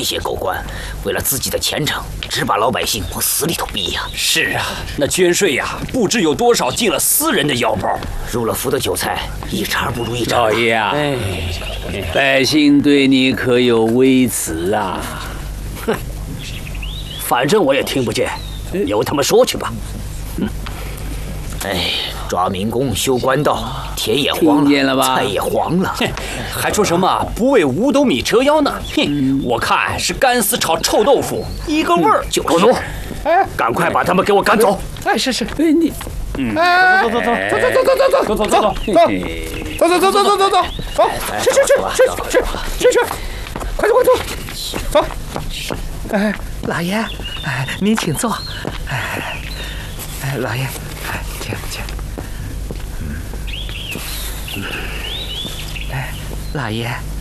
些狗官为了自己的前程，只把老百姓往死里头逼呀！ 是啊，那捐税呀，不知有多少进了私人的腰包。 入了伏的韭菜，一茬不如一茬。 老爷啊，百姓对你可有微词啊？ 哼，反正我也听不见，由他们说去吧。 哎，抓民工、修官道，田也荒听见了吧？ 菜也黄了， 还说什么不为五斗米折腰呢？哼，我看是干丝炒臭豆腐，一个味儿就是。 狗奴，赶快把他们给我赶走！ 哎，是，哎你， 走，走，去，快走，走！ 老爷，您请坐。老爷，请。老爷。